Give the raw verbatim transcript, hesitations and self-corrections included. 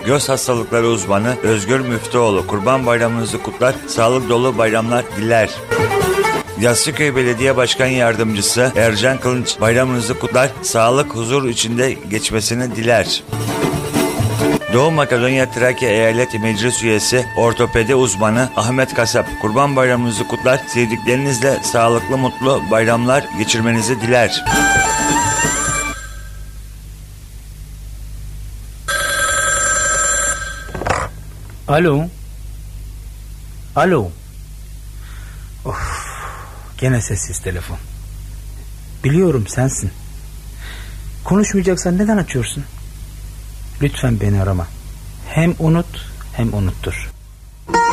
göz hastalıkları uzmanı Özgür Müftüoğlu Kurban Bayramınızı kutlar, sağlık dolu bayramlar diler. Yassıköy Belediye Başkan Yardımcısı Ercan Kılınç bayramınızı kutlar, sağlık, huzur içinde geçmesini diler. Doğu Makedonya Trakya Eyalet Meclis Üyesi ortopedi uzmanı Ahmet Kasap Kurban Bayramınızı kutlar, sevdiklerinizle sağlıklı mutlu bayramlar geçirmenizi diler. Alo. Alo. Of, gene sessiz telefon. Biliyorum sensin. Konuşmayacaksan neden açıyorsun? Lütfen beni arama. Hem unut hem unuttur.